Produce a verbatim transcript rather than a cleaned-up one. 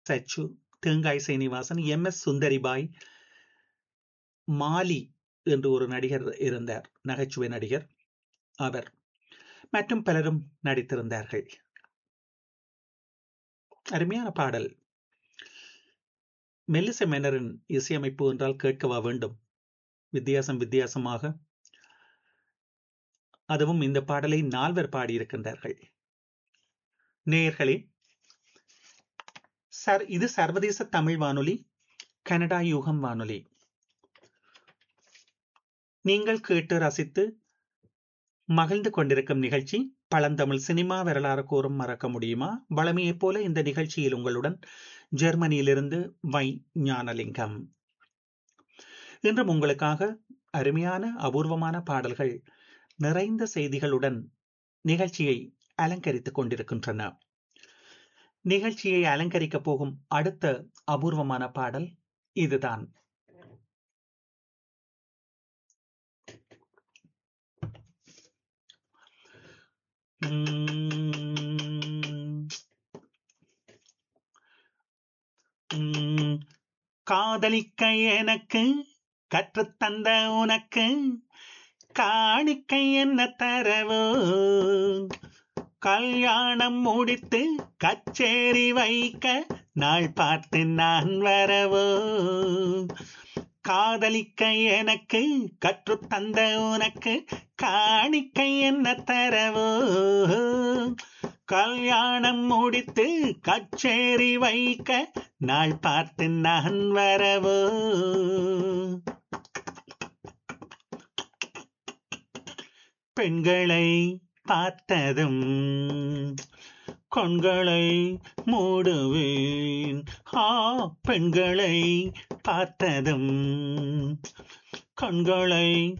சச்சு, தேங்காய் Srinivasan, M S Sundaribai, மாலி என்று ஒரு நடிகர் இருந்தார், நகைச்சுவை நடிகர் அவர், மற்றும் பலரும் நடித்திருந்தார்கள். அருமையான பாடல். மெல்லிசை மன்னரின் இசையமைப்பு என்றால் கேட்கவா வேண்டும்? வித்தியாசம் வித்தியாசமாக, அதுவும் இந்த பாடலை நால்வர் பாடியிருக்கின்றார்கள். நேயர்களே, சார், இது சர்வதேச தமிழ் வானொலி, கனடா யூகம் வானொலி. நீங்கள் கேட்டு ரசித்து மகிழ்ந்து கொண்டிருக்கும் நிகழ்ச்சி பழந்தமிழ் சினிமா வரலாறு கூறும் மறக்க முடியுமா? வளமையைப் போல இந்த நிகழ்ச்சியில் உங்களுடன் ஜெர்மனியிலிருந்து வை ஞானலிங்கம். இன்றும் உங்களுக்காக அருமையான அபூர்வமான பாடல்கள் நிறைந்த செய்திகளுடன் நிகழ்ச்சியை அலங்கரித்துக் கொண்டிருக்கின்றன. நிகழ்ச்சியை அலங்கரிக்கப் போகும் அடுத்த அபூர்வமான பாடல் இதுதான். காதலிக்க எனக்கு கற்றுத்தந்த உனக்கு காணிக்கை என்ன தரவோ, கல்யாணம் முடித்து கச்சேரி வைக்க நாள் பார்த்து நான் வரவோ. காதலிக்க எனக்கு கற்றுத்தந்த உனக்கு காணிக்கை என்ன தரவோ, கல்யாணம் முடித்து கச்சேரி வைக்க நாள் பார்த்து நான் வரவோ. பெண்களை பார்த்ததும் கண்களை மூடுவேன். ஆ, பெண்களை பார்த்ததும் கண்களை